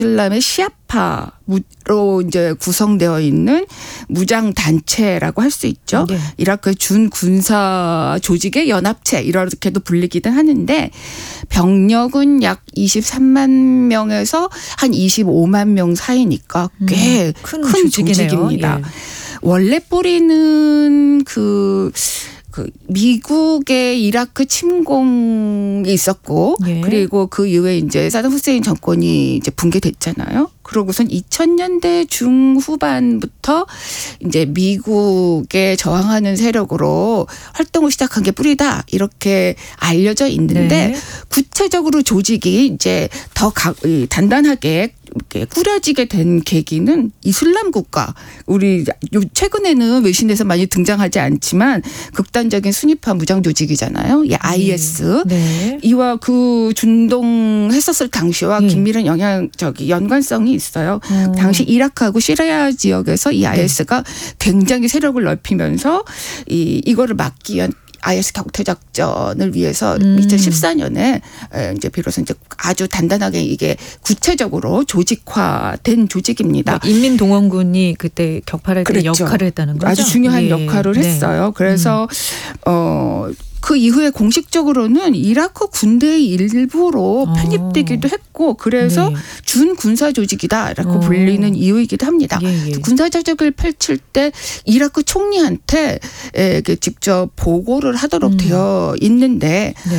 이슬람의 시아파로 이제 구성되어 있는 무장 단체라고 할 수 있죠. 네. 이라크의 준군사 조직의 연합체 이렇게도 불리기도 하는데 병력은 약 23만 명에서 한 25만 명 사이니까 꽤 큰 조직입니다. 예. 원래 뿌리는 그 미국의 이라크 침공이 있었고 예. 그리고 그 이후에 이제 사담 후세인 정권이 이제 붕괴됐잖아요. 그러고선 2000년대 중후반부터 이제 미국에 저항하는 세력으로 활동을 시작한 게 뿌리다 이렇게 알려져 있는데 네. 구체적으로 조직이 이제 더 단단하게 이렇게 꾸려지게 된 계기는 이슬람 국가. 우리 최근에는 외신에서 많이 등장하지 않지만 극단적인 순위파 무장 조직이잖아요. IS. 네. 이와 그 준동했었을 당시와 긴밀한 연관성이 있어요. 당시 이라크하고 시리아 지역에서 이 IS가 굉장히 세력을 넓히면서 이거를 막기 위한 IS 격퇴 작전을 위해서 2014년에 이제 비로소 이제 아주 단단하게 이게 구체적으로 조직화된 조직입니다. 인민동원군이 그때 격파할 때 그랬죠. 역할을 했다는 거죠? 아주 중요한 예. 역할을 네. 했어요. 그래서 그 이후에 공식적으로는 이라크 군대의 일부로 편입되기도 했고 그래서 네. 준군사 조직이다라고 불리는 이유이기도 합니다. 예. 군사 조직을 펼칠 때 이라크 총리한테 직접 보고를 하도록 되어 있는데 네.